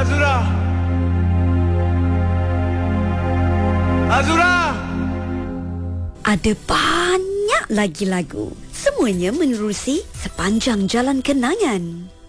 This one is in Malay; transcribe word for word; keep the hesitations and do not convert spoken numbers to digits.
Azura! Azura! Ada banyak lagi lagu. Semuanya menerusi sepanjang jalan kenangan.